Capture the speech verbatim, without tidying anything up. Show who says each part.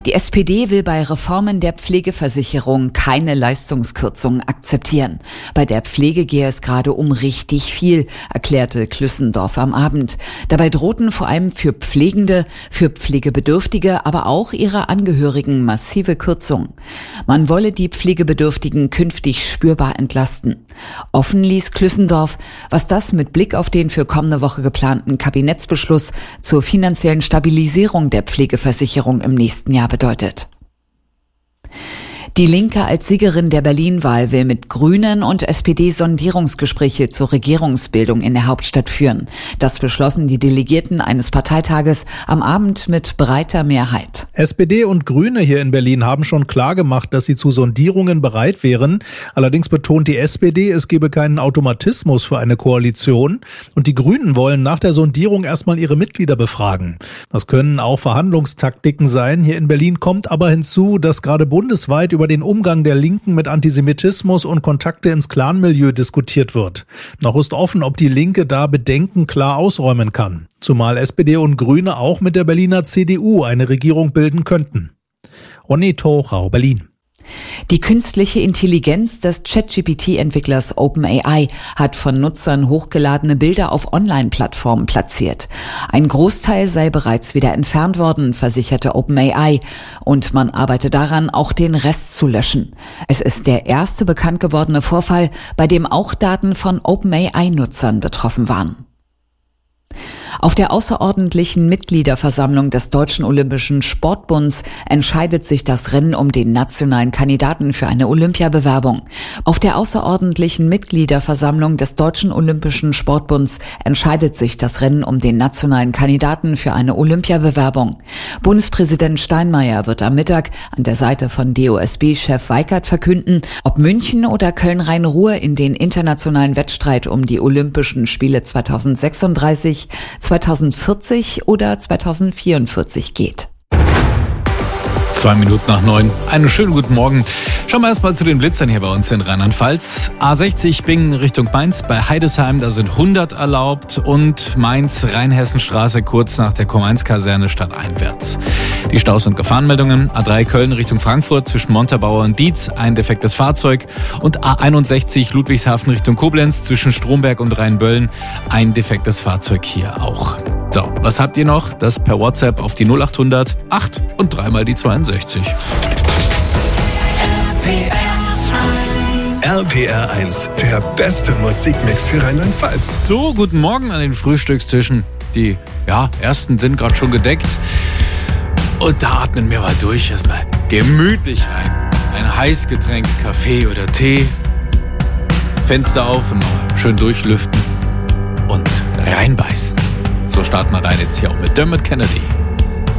Speaker 1: Die S P D will bei Reformen der Pflegeversicherung keine Leistungskürzungen akzeptieren. Bei der Pflege gehe es gerade um richtig viel, erklärte Klüssendorf am Abend. Dabei drohten vor allem für Pflegende, für Pflegebedürftige, aber auch ihre Angehörigen massive Kürzungen. Man wolle die Pflegebedürftigen künftig spürbar entlasten. Offen ließ Klüssendorf, was das mit Blick auf den für kommende Woche geplanten Kabinettsbeschluss zur finanziellen Stabilisierung der Pflegeversicherung im nächsten Jahr bedeutet. Die Linke als Siegerin der Berlin-Wahl will mit Grünen und S P D Sondierungsgespräche zur Regierungsbildung in der Hauptstadt führen. Das beschlossen die Delegierten eines Parteitages am Abend mit breiter Mehrheit.
Speaker 2: S P D und Grüne hier in Berlin haben schon klargemacht, dass sie zu Sondierungen bereit wären. Allerdings betont die S P D, es gebe keinen Automatismus für eine Koalition. Und die Grünen wollen nach der Sondierung erstmal ihre Mitglieder befragen. Das können auch Verhandlungstaktiken sein. Hier in Berlin kommt aber hinzu, dass gerade bundesweit über über den Umgang der Linken mit Antisemitismus und Kontakte ins Clanmilieu diskutiert wird. Noch ist offen, ob die Linke da Bedenken klar ausräumen kann. Zumal S P D und Grüne auch mit der Berliner C D U eine Regierung bilden könnten. Ronny Torau, Berlin.
Speaker 1: Die künstliche Intelligenz des ChatGPT T-Entwicklers OpenAI hat von Nutzern hochgeladene Bilder auf Online-Plattformen platziert. Ein Großteil sei bereits wieder entfernt worden, versicherte OpenAI, und man arbeite daran, auch den Rest zu löschen. Es ist der erste bekannt gewordene Vorfall, bei dem auch Daten von OpenAI-Nutzern betroffen waren. Auf der außerordentlichen Mitgliederversammlung des Deutschen Olympischen Sportbunds entscheidet sich das Rennen um den nationalen Kandidaten für eine Olympiabewerbung. Auf der außerordentlichen Mitgliederversammlung des Deutschen Olympischen Sportbunds entscheidet sich das Rennen um den nationalen Kandidaten für eine Olympiabewerbung. Bundespräsident Steinmeier wird am Mittag an der Seite von D O S B-Chef Weikert verkünden, ob München oder Köln-Rhein-Ruhr in den internationalen Wettstreit um die Olympischen Spiele zweitausendsechsunddreißig, zweitausendvierzig oder zweitausendvierundvierzig geht.
Speaker 3: Zwei Minuten nach neun. Einen schönen guten Morgen. Schauen wir erstmal zu den Blitzern hier bei uns in Rheinland-Pfalz. A sechzig Bingen Richtung Mainz bei Heidesheim, da sind hundert erlaubt, und Mainz-Rheinhessenstraße kurz nach der Com eins Kaserne stadteinwärts. Die Staus- und Gefahrenmeldungen: A drei Köln Richtung Frankfurt zwischen Montabaur und Dietz, ein defektes Fahrzeug, und A einundsechzig Ludwigshafen Richtung Koblenz zwischen Stromberg und Rheinböllen, ein defektes Fahrzeug hier auch. So, was habt ihr noch? Das per WhatsApp auf die null achthundert acht und dreimal die zweiundsechzig.
Speaker 4: R P R eins, der beste Musikmix für Rheinland-Pfalz.
Speaker 3: So, guten Morgen an den Frühstückstischen. Die ja, ersten sind gerade schon gedeckt. Und da atmen wir mal durch, erstmal gemütlich rein. Ein Heißgetränk, Kaffee oder Tee. Fenster auf und mal schön durchlüften und reinbeißen. So starten wir rein jetzt hier auch mit Dermot Kennedy.